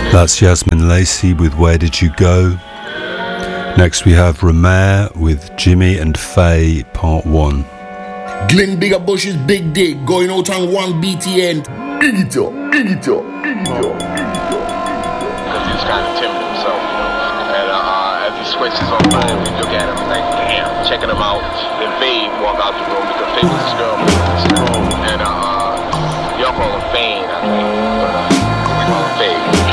That's Yasmin Lacey with Where Did You Go? Next we have Romaire with Jimmy and Faye Part 1. Glenn Bigger Bush's Big Dig going out on 1 BTN. Dig it up, dig it up, dig it up. Because he was kind of timid himself, you know. And as he switches on phone, we look at him like, damn, checking him out. Then Faye walk out the room because Faye was his girlfriend. And y'all call him Fane, I think.